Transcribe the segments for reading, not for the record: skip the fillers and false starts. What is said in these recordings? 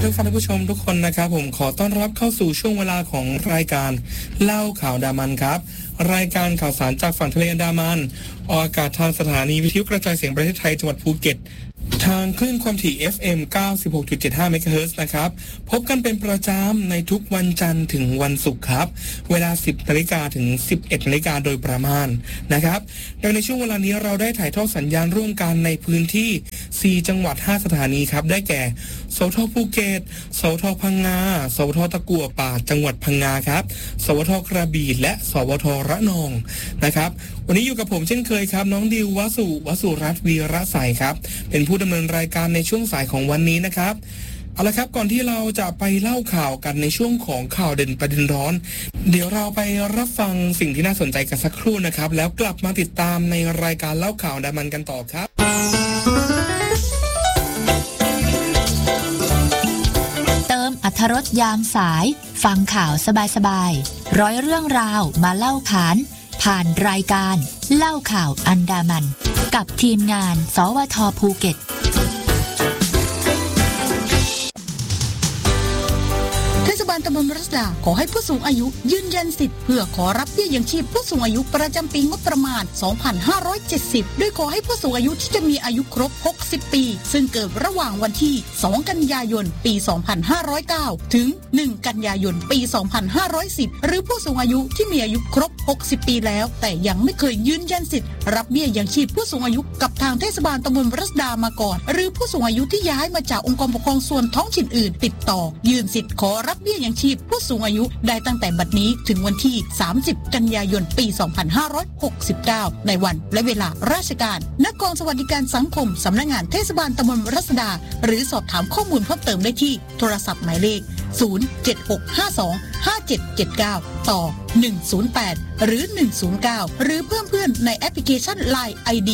ท่านผู้ชมทุกคนนะครับผมขอต้อนรับเข้าสู่ช่วงเวลาของรายการเล่าข่าวอันดามันครับรายการข่าวสารจากฝั่งทะเลอันดามันออกอากาศทางสถานีวิทยุกระจายเสียงประเทศไทยจังหวัดภูเก็ตทางคลื่นความถี่ FM 96.75 เมกะเฮิรตซ์นะครับพบกันเป็นประจำในทุกวันจันทร์ถึงวันศุกร์ครับเวลา 10 นาฬิกาถึง 11 นาฬิกาโดยประมาณนะครับโดยในช่วงเวลานี้เราได้ถ่ายทอดสัญญาณร่วมกันในพื้นที่ 4 จังหวัด 5 สถานีครับได้แก่สวทภูเก็ตสวทพังงาสวทตะกั่วป่าจังหวัดพังงาครับสวทกระบี่และสวทระนองนะครับวันนี้อยู่กับผมเช่นเคยครับน้องดิววสุรัตน์วีระใสครับเป็นผู้ดำเนินรายการในช่วงสายของวันนี้นะครับเอาละครับก่อนที่เราจะไปเล่าข่าวกันในช่วงของข่าวเด่นประเด็นร้อนเดี๋ยวเราไปรับฟังสิ่งที่น่าสนใจกันสักครู่นะครับแล้วกลับมาติดตามในรายการเล่าข่าวอันดามันกันต่อครับเติมอรรถรสยามสายฟังข่าวสบายๆร้อยเรื่องราวมาเล่าขานผ่านรายการเล่าข่าวอันดามันกับทีมงานสวทภูเก็ตเทศบาลตำบลรัศดาขอให้ผู้สูงอายุยืนยันสิทธิ์เพื่อขอรับเบี้ยยังชีพผู้สูงอายุประจำปีงบประมาณ 2570 โดยขอให้ผู้สูงอายุที่จะมีอายุครบ 60 ปี ซึ่งเกิดระหว่างวันที่ 2 กันยายน ปี 2509 ถึง 1 กันยายน ปี 2510 หรือผู้สูงอายุที่มีอายุครบ 60 ปีแล้วแต่ยังไม่เคยยืนยันสิทธิ์รับเบี้ยยังชีพผู้สูงอายุกับทางเทศบาลตำบลรัศดามาก่อนหรือผู้สูงอายุที่ย้ายมาจากองค์กรปกครองส่วนท้องถิ่นอื่นติดต่อยื่นสิทธิ์ขอรับเบี้ยยังชีพผู้สูงอายุได้ตั้งแต่บัดนี้ถึงวันที่ 30 กันยายน ปี 2569 ในวันและเวลาราชการณกองสวัสดิการสังคมสำนักงานเทศบาลตำบลรัศดาหรือสอบถามข้อมูลเพิ่มเติมได้ที่โทรศัพท์หมายเลข 076525779 ต่อ 108 หรือ 109 หรือเพิ่มเพื่อนในแอปพลิเคชัน LINE ID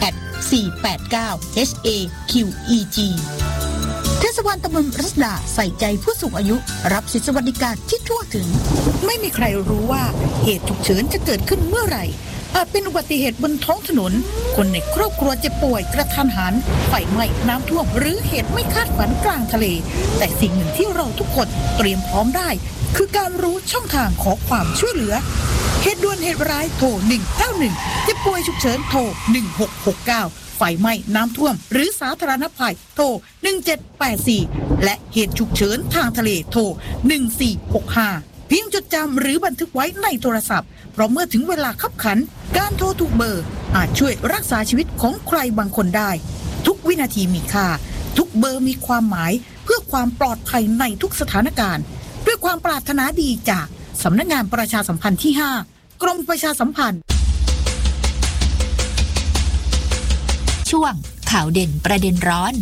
@489HAQEGเทศบาลตำบลรัศดาใส่ใจผู้สูงอายุรับสิทธิสวัสดิการที่ทั่วถึงไม่มีใครรู้ว่าเหตุฉุกเฉินจะเกิดขึ้นเมื่อไหร่อาจเป็นอุบัติเหตุบนท้องถนนคนในครอบครัวเจ็บป่วยกระทันหันไฟไหม้น้ำท่วมหรือเหตุไม่คาดฝันกลางทะเลแต่สิ่งหนึ่งที่เราทุกคนเตรียมพร้อมได้คือการรู้ช่องทางขอความช่วยเหลือเหตุด่วนเหตุร้ายโทร191เจ็บป่วยฉุกเฉินโทร1669ไฟไหม้น้ำท่วมหรือสาธารณภัยโทร1784และเหตุฉุกเฉินทางทะเลโทร1465เพียงจดจำหรือบันทึกไว้ในโทรศัพท์เพราะเมื่อถึงเวลาคับขันการโทรถูกเบอร์อาจช่วยรักษาชีวิตของใครบางคนได้ทุกวินาทีมีค่าทุกเบอร์มีความหมายเพื่อความปลอดภัยในทุกสถานการณ์ด้วยความปรารถนาดีจากสำนักงานประชาสัมพันธ์ที่5กรมประชาสัมพันธ์ช่วงข่าวเด่นประเด็นร้อน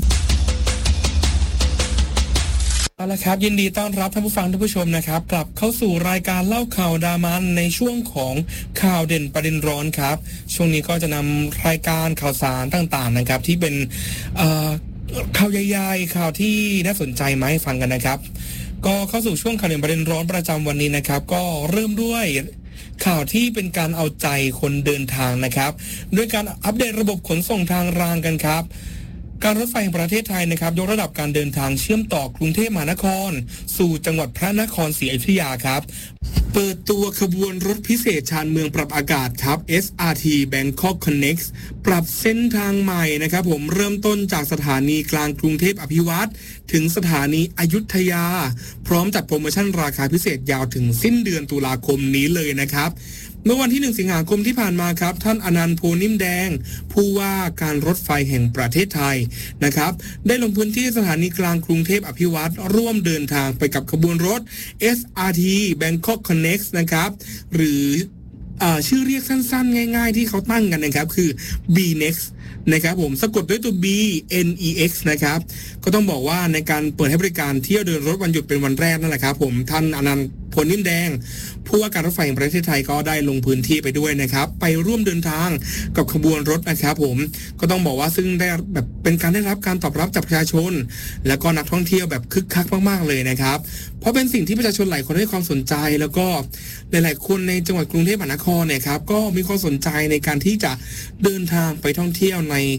เอาละครับยินดีต้อนรับท่านผู้ฟังท่านผู้ชมนะครับกลับเข้าสู่รายการเล่าข่าวดามันในช่วงของข่าวเด่นประเด็นร้อนครับช่วงนี้ก็จะนำรายการข่าวสารต่างๆนะครับที่เป็นข่าวใหญ่ๆข่าวที่น่าสนใจมาให้ฟังกันนะครับก็เข้าสู่ช่วงข่าวเด่นประเด็นร้อนประจำวันนี้นะครับก็เริ่มด้วยข่าวที่เป็นการเอาใจคนเดินทางนะครับด้วยการอัปเดตระบบขนส่งทางรางกันครับการรถไฟแห่งประเทศไทยนะครับยกระดับการเดินทางเชื่อมต่อกรุงเทพมหานครสู่จังหวัดพระนครศรีอยุธยาครับเปิดตัวขบวนรถพิเศษชานเมืองปรับอากาศครับ SRT Bangkok Connect ปรับเส้นทางใหม่นะครับผมเริ่มต้นจากสถานีกลางกรุงเทพอภิวัตรถึงสถานีอยุธยาพร้อมจัดโปรโมชั่นราคาพิเศษยาวถึงสิ้นเดือนตุลาคมนี้เลยนะครับเมื่อวันที่1 สิงหาคมที่ผ่านมาครับท่านอนันต์โพนิ่มแดงผู้ว่าการรถไฟแห่งประเทศไทยนะครับได้ลงพื้นที่สถานีกลางกรุงเทพอภิวัตรร่วมเดินทางไปกับขบวนรถ SRT Bangkok Connect นะครับหรือชื่อเรียกสั้นๆง่ายๆที่เขาตั้งกันนะครับคือ BNEX นะครับผมสะกดด้วยตัว BNEX นะครับก็ต้องบอกว่าในการเปิดให้บริการเที่ยวเดินรถวันหยุดเป็นวันแรกนั่นแหละครับผมท่านอนันต์โพนิ่มแดงผู้ว่าการรถไฟแห่งประเทศไทยก็ได้ลงพื้นที่ไปด้วยนะครับไปร่วมเดินทางกับขบวนรถนะครับผมก็ต้องบอกว่าซึ่งได้แบบเป็นการได้รับการตอบรับจากประชาชนและก็นักท่องเที่ยวแบบคึกคักมากๆเลยนะครับเพราะเป็นสิ่งที่ประชาชนหลายคนให้ความสนใจแล้วก็หลายๆคนในจังหวัดกรุงเทพมหานครเนี่ยครับก็มีความสนใจในการที่จะเดินทางไปท่องเที่ยวใน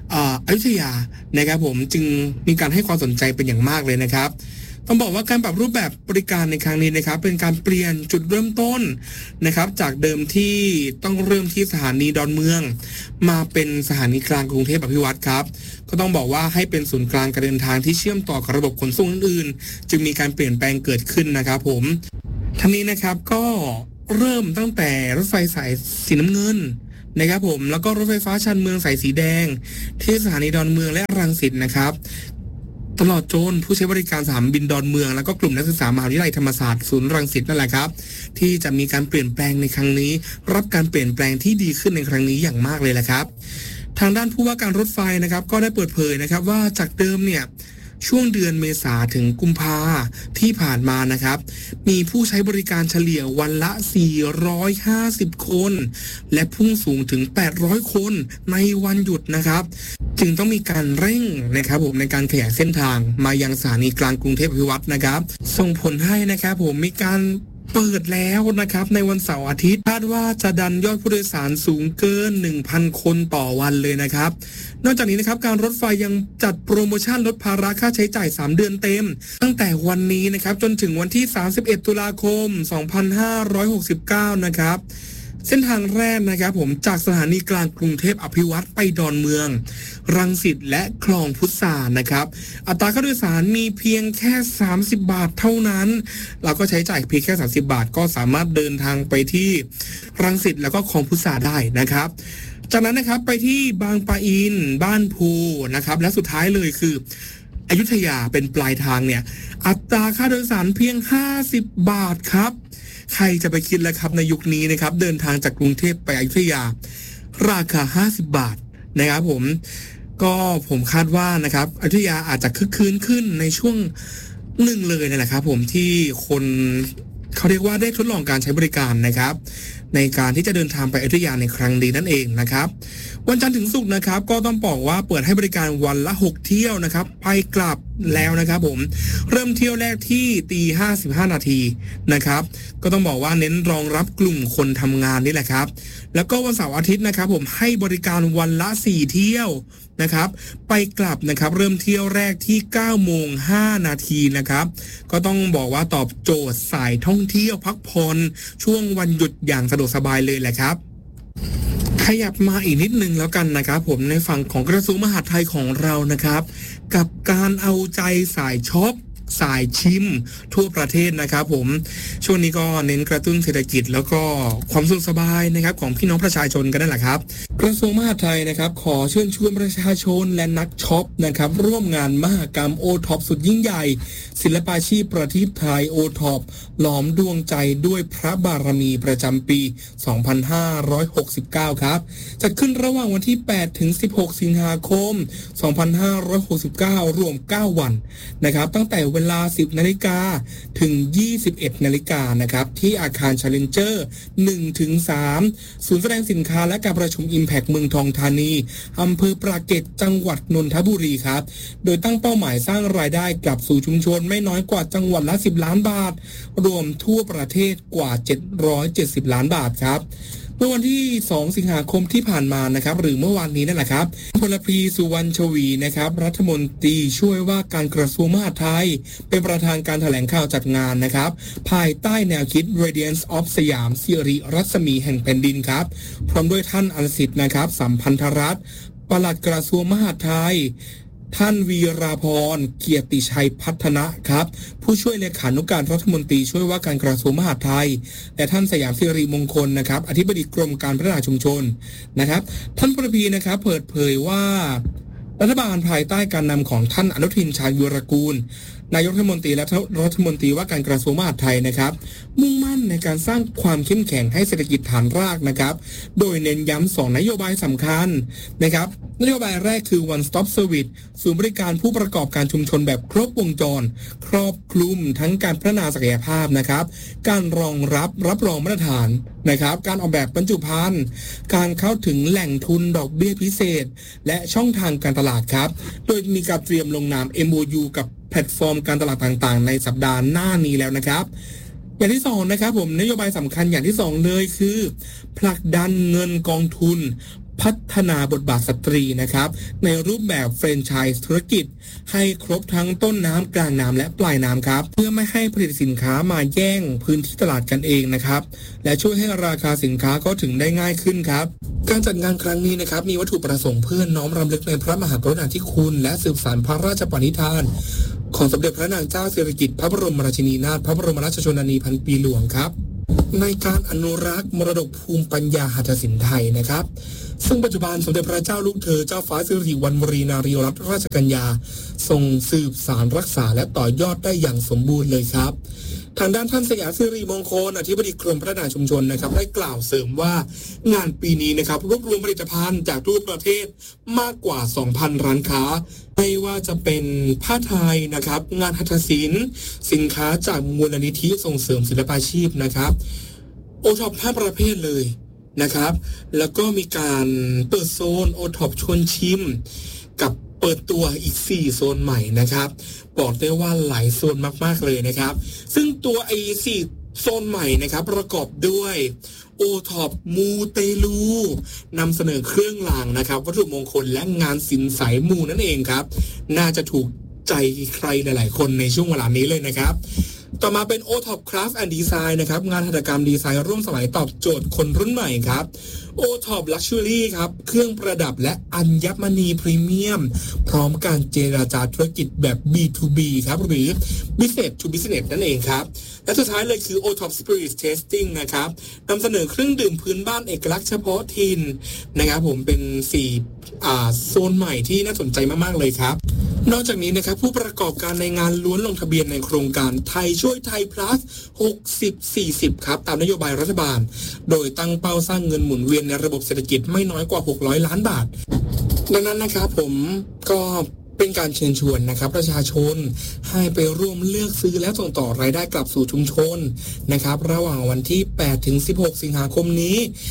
อยุธยานะครับผมจึงมีการให้ความสนใจเป็นอย่างมากเลยนะครับต้องบอกว่าการปรับรูปแบบบริการในครั้งนี้นะครับเป็นการเปลี่ยนจุดเริ่มต้นนะครับจากเดิมที่ต้องเริ่มที่สถานีดอนเมืองมาเป็นสถานีกลางกรุงเทพอภิวัตรครับก็ต้องบอกว่าให้เป็นศูนย์กลางการเดินทางที่เชื่อมต่อกับระบบขนส่งอื่นๆจึงมีการเปลี่ยนแปลงเกิดขึ้นนะครับผมทั้งนี้นะครับก็เริ่มตั้งแต่รถไฟสายสีน้ำเงินนะครับผมแล้วก็รถไฟฟ้าชานเมืองสายสีแดงที่สถานีดอนเมืองและรังสิตนะครับตลอดจนผู้ใช้บริการสนามบินดอนเมืองแล้วก็กลุ่มนักศึกษามหาวิทยาลัยธรรมศาสตร์ศูนย์รังสิตนั่นแหละครับที่จะมีการเปลี่ยนแปลงในครั้งนี้รับการเปลี่ยนแปลงที่ดีขึ้นในครั้งนี้อย่างมากเลยแหละครับทางด้านผู้ว่าการรถไฟนะครับก็ได้เปิดเผยนะครับว่าจากเดิมเนี่ยช่วงเดือนเมษาถึงกุมภาที่ผ่านมานะครับมีผู้ใช้บริการเฉลี่ยวันละ450คนและพุ่งสูงถึง800คนในวันหยุดนะครับจึงต้องมีการเร่งนะครับผมในการขยายเส้นทางมายังสถานีกลางกรุงเทพอภิวัตรนะครับส่งผลให้นะครับผมมีการเปิดแล้วนะครับในวันเสาร์อาทิตย์คาดว่าจะดันยอดผู้โดยสารสูงเกิน 1,000 คนต่อวันเลยนะครับนอกจากนี้นะครับการรถไฟยังจัดโปรโมชั่นลดภาระค่าใช้จ่าย3เดือนเต็มตั้งแต่วันนี้นะครับจนถึงวันที่31ตุลาคม2569นะครับเส้นทางแรกนะครับผมจากสถานีกลางกรุงเทพอภิวัตรไปดอนเมืองรังสิตและคลองพุทรานะครับอัตราค่าโดยสารมีเพียงแค่30 บาทเท่านั้นเราก็ใช้จ่ายเพียงแค่30 บาทก็สามารถเดินทางไปที่รังสิตแล้วก็คลองพุทราได้นะครับจากนั้นนะครับไปที่บางปะอินบ้านภูนะครับและสุดท้ายเลยคืออยุธยาเป็นปลายทางเนี่ยอัตราค่าโดยสารเพียง50 บาทครับใครจะไปคิดแล้วครับในยุคนี้นะครับเดินทางจากกรุงเทพไปอยุธยาราคา50 บาทนะครับผมคาดว่านะครับอยุธยาอาจจะคึกคืนขึ้นในช่วงหนึ่งเลยนั่นแหละครับผมที่คนเขาเรียกว่าได้ทดลองการใช้บริการนะครับในการที่จะเดินทางไปอยุธยาในครั้งนี้นั่นเองนะครับวันจันทร์ถึงศุกร์นะครับก็ต้องบอกว่าเปิดให้บริการวันละ6เที่ยวนะครับไปกลับแล้วนะครับผมเริ่มเที่ยวแรกที่ 15:55 นาทีนะครับก็ต้องบอกว่าเน้นรองรับกลุ่มคนทำงานนี่แหละครับแล้วก็วันเสาร์อาทิตย์นะครับผมให้บริการวันละ4เที่ยวนะครับไปกลับนะครับเริ่มเที่ยวแรกที่ 9:05 นาทีนะครับก็ต้องบอกว่าตอบโจทย์สายท่องเที่ยวพักผ่อนช่วงวันหยุดอย่างสะดวกสบายเลยแหละครับขยับมาอีกนิดนึงแล้วกันนะครับผมในฝั่งของกระทรวงมหาดไทยของเรานะครับกับการเอาใจสายช็อปสายชิมทั่วประเทศนะครับผมช่วงนี้ก็เน้นกระตุ้นเศรษฐกิจแล้วก็ความสุขสบายนะครับของพี่น้องประชาชนกันนั่นแหละครับกระทรวงมหาดไทยนะครับขอเชิญชวนประชาชนและนักช็อปนะครับร่วมงานมหกรรมโอท็อปสุดยิ่งใหญ่ศิลปาชีพประเทศไทยโอท็อปหลอมดวงใจด้วยพระบารมีประจำปี 2569 ครับจัดขึ้นระหว่างวันที่ 8 ถึง 16 สิงหาคม 2569 รวม 9 วันนะครับตั้งแต่เวลา 10 นาฬิกาถึง 21 นาฬิกานะครับที่อาคาร Challenger 1 ถึง 3 ศูนย์แสดงสินค้าและการประชุม Impact เมืองทองธานีอำเภอปราเกตจังหวัดนนทบุรีครับโดยตั้งเป้าหมายสร้างรายได้กลับสู่ชุมชนไม่น้อยกว่าจังหวัดละ10 ล้านบาทรวมทั่วประเทศกว่า770 ล้านบาทครับเมื่อวันที่ 2 สิงหาคมที่ผ่านมานะครับหรือเมื่อวานนี้นั่นแหละครับพลพรีสุวรรณชวีนะครับรัฐมนตรีช่วยว่าการกระทรวงมหาดไทยเป็นประธานการแถลงข่าวจัดงานนะครับภายใต้แนวคิด Radiance of สยามสิริรัศมีแห่งแผ่นดินครับพร้อมด้วยท่านอรสิทธิ์นะครับสัมพันธรัตน์ปลัดกระทรวงมหาดไทยท่านวีราพรเกียรติชัยพัฒนะครับผู้ช่วยเลขานุการรัฐมนตรีช่วยว่าการกระทรวงมหาดไทยและท่านสยามสิริมงคลนะครับอธิบดีกรมการพัฒนาชุมชนนะครับท่านประพีนะครับเปิดเผยว่ารัฐบาลภายใต้การนำของท่านอนุทินชาญวีรกูลนายกรัฐมนตรีและรัฐมนตรีว่าการกระทรวงมหาดไทยนะครับมุ่งมั่นในการสร้างความเข้มแข็งให้เศรษฐกิจฐานรากนะครับโดยเน้นย้ำ2 นโยบายสำคัญนะครับนโยบายแรกคือ One Stop Service ศูนย์บริการผู้ประกอบการชุมชนแบบครบวงจรครอบคลุมทั้งการพัฒนาศักยภาพนะครับการรองรับรองมาตรฐานนะครับการออกแบบบรรจุภัณฑ์การเข้าถึงแหล่งทุนดอกเบี้ยพิเศษและช่องทางการตลาดครับโดยมีการเตรียมลงนาม MOU กับแพลตฟอร์มการตลาดต่างๆในสัปดาห์หน้านี้แล้วนะครับอย่างที่2นะครับผมนโยบายสำคัญอย่างที่2เลยคือผลักดันเงินกองทุนพัฒนาบทบาทสตรีนะครับในรูปแบบแฟรนไชส์ธุรกิจให้ครบทั้งต้นน้ำกลางน้ำและปลายน้ำครับเพื่อไม่ให้ผลิตสินค้ามาแย่งพื้นที่ตลาดกันเองนะครับและช่วยให้ราคาสินค้าเข้าถึงได้ง่ายขึ้นครับการจัดงานครั้งนี้นะครับมีวัตถุประสงค์เพื่อน้อมรำลึกในพระมหากรุณาธิคุณและสืบสานพระราชปณิธานของสมเด็จพระนางเจ้าสิริกิติ์พระบรมราชินีนาถพระบรมราชชนนีพันปีหลวงครับในการอนุรักษ์มรดกภูมิปัญญาหัตถศิลป์ไทยนะครับซึ่งปัจจุบันสมเด็จพระเจ้าลูกเธอเจ้าฟ้าสิริวัณวรีนารีรัตนราชกัญญาทรงสืบสานรักษาและต่อยอดได้อย่างสมบูรณ์เลยครับทางด้านท่านสยามสิริมงคลอธิบดีกรมพัฒนาชุมชนนะครับได้กล่าวเสริมว่างานปีนี้นะครับรวบรวมผลิตภัณฑ์จากทั่วประเทศมากกว่า 2,000 ร้านค้าไม่ว่าจะเป็นผ้าไทยนะครับงานหัตถศิลป์สินค้าจากมูลนิธิส่งเสริมศิลปาชีพนะครับโอท็อป5ประเภทเลยนะครับแล้วก็มีการเปิดโซนโอท็อปชวนชิมกับเปิดตัวอีก4โซนใหม่นะครับบอกได้ว่าหลายโซนมากๆเลยนะครับซึ่งตัวไอ้4โซนใหม่นะครับประกอบด้วยโอท็อปมูเตลูนำเสนอเครื่องรางนะครับวัตถุมงคลและงานศิลป์สายมูนั่นเองครับน่าจะถูกใจใครหลายๆคนในช่วงเวลานี้เลยนะครับต่อมาเป็น O-Top Craft and Design นะครับงานหัตถกรรมดีไซน์ร่วมสมัยตอบโจทย์คนรุ่นใหม่ครับ O-Top Luxury ครับเครื่องประดับและอัญมณีพรีเมียมพร้อมการเจรจาธุรกิจแบบ B2B ครับหรือ Business to Business นั่นเองครับและสุดท้ายเลยคือ O-Top Spirit Tasting นะครับนำเสนอเครื่องดื่มพื้นบ้านเอกลักษณ์เฉพาะถิ่นนะครับผมเป็น4โซนใหม่ที่น่าสนใจมากๆเลยครับนอกจากนี้นะครับผู้ประกอบการในงานล้วนลงทะเบียนในโครงการไทยช่วยไทย plus 60-40 ครับตามนโยบายรัฐบาลโดยตั้งเป้าสร้างเงินหมุนเวียนในระบบเศรษฐกิจไม่น้อยกว่า600ล้านบาทดังนั้นนะครับผมก็เป็นการเชิญชวนนะครับประชาชนให้ไปร่วมเลือกซื้อและส่งต่อรายได้กลับสู่ชุมชนนะครับระหว่างวันที่8 ถึง 16 สิงหาคมนี้